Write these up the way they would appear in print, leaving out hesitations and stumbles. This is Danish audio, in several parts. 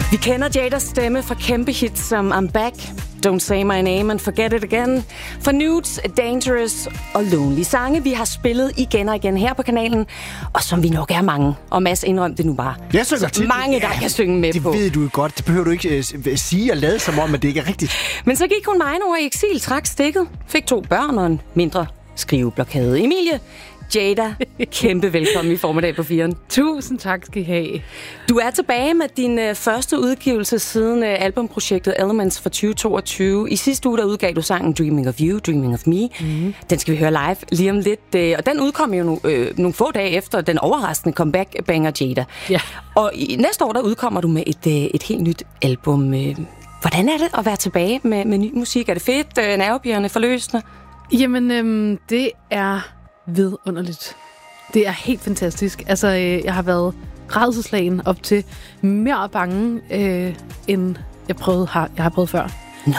Vi kender Jadas stemme fra kæmpe hits som I'm Back, Don't Say My Name and Forget It Again, for Nudes, Dangerous og Lonely. Sange, vi har spillet igen og igen her på kanalen, og som vi nok er mange. Og Mads, indrøm det nu bare. Jeg synger så mange, der kan synge med det på. Det ved du jo godt. Det behøver du ikke sige og lade som om, at det ikke er rigtigt. Men så gik hun mig over i eksil, trak stikket, fik 2 børn og en mindre skriveblokade. Emilie, Jada, kæmpe velkommen i formiddag på 4'eren. Tusind tak skal I have. Du er tilbage med din første udgivelse siden albumprojektet Elements for 2022. I sidste uge der udgav du sangen Dreaming of You, Dreaming of Me. Mm. Den skal vi høre live lige om lidt. Og den udkom jo nogle få dage efter den overraskende comeback-banger Jada. Ja. Og næste år der udkommer du med et helt nyt album. Hvordan er det at være tilbage med ny musik? Er det fedt, nervepirrende, forløsende? Jamen, det er vidunderligt. Det er helt fantastisk. Altså, jeg har været rædselsslagen op til mere bange, end jeg har prøvet før. Nå?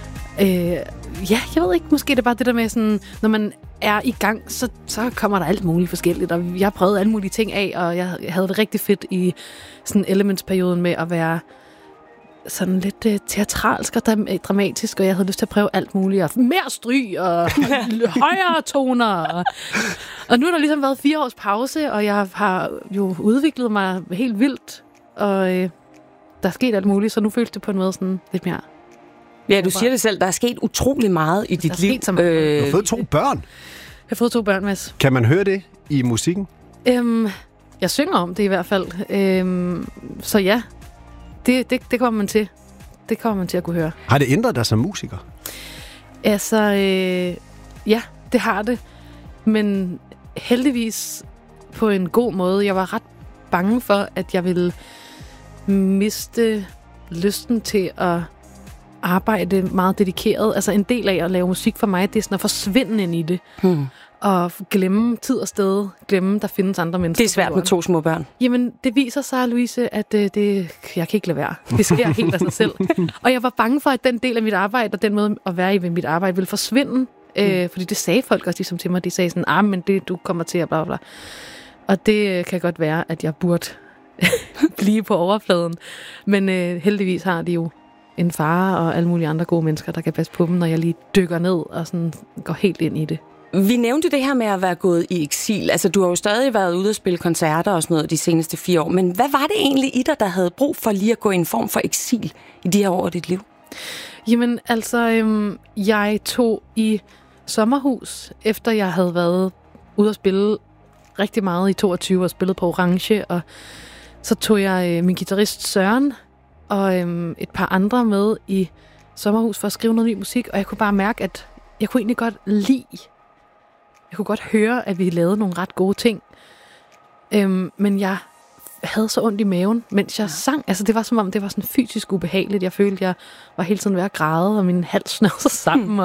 Ja, jeg ved ikke. Måske det er bare det der med sådan, når man er i gang, så kommer der alt muligt forskelligt. Og jeg har prøvet alle mulige ting af, og jeg havde det rigtig fedt i sådan Elements-perioden med at være sådan lidt teatralsk og dramatisk, og jeg havde lyst til at prøve alt muligt, og mere stryg, og højere toner. Og nu har der ligesom været 4 års pause, og jeg har jo udviklet mig helt vildt, og der er sket alt muligt, så nu føles det på en måde sådan lidt mere. Ja, du siger det selv, der er sket utrolig meget i dit liv. Du har fået 2 børn. Jeg har fået 2 børn, Mads. Kan man høre det i musikken? Jeg synger om det i hvert fald. Så ja, det kommer man til. Det kommer man til at kunne høre. Har det ændret dig som musiker? Altså, ja, det har det. Men heldigvis på en god måde. Jeg var ret bange for, at jeg ville miste lysten til at arbejde meget dedikeret. Altså en del af at lave musik for mig, det er sådan at forsvinde ind i det. Og glemme tid og sted. Glemme, der findes andre mennesker. Det er svært med 2 små børn. Jamen, det viser sig, Louise, at jeg kan ikke lade være. Det sker helt af sig selv. Og jeg var bange for, at den del af mit arbejde, og den måde at være i mit arbejde, ville forsvinde. Fordi det sagde folk også ligesom til mig. De sagde sådan, men det du kommer til at bla bla. Og det kan godt være, at jeg burde blive på overfladen. Men heldigvis har de jo en far og alle mulige andre gode mennesker, der kan passe på dem, når jeg lige dykker ned og sådan går helt ind i det. Vi nævnte det her med at være gået i eksil. Altså, du har jo stadig været ude og spille koncerter og sådan noget de seneste 4 år. Men hvad var det egentlig i dig, der havde brug for lige at gå i en form for eksil i de her år af dit liv? Jamen, altså, jeg tog i sommerhus, efter jeg havde været ude og spille rigtig meget i 22 og spillet på Orange. Og så tog jeg min guitarist Søren og et par andre med i sommerhus for at skrive noget ny musik. Og jeg kunne bare mærke, at jeg kunne egentlig godt lide. Jeg kunne godt høre, at vi lavede nogle ret gode ting. Men jeg havde så ondt i maven, mens jeg sang. Altså, det var som om, det var sådan fysisk ubehageligt. Jeg følte, jeg var hele tiden ved at græde, og min hals snød sig sammen.